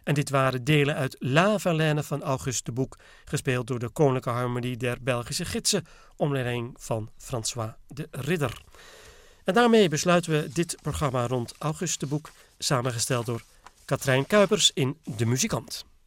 En dit waren delen uit La Verlaine van Auguste de Boek, gespeeld door de Koninklijke Harmonie der Belgische Gidsen, onder leiding van François de Ridder. En daarmee besluiten we dit programma rond Auguste de Boek, samengesteld door Katrijn Kuipers in De Muzikant.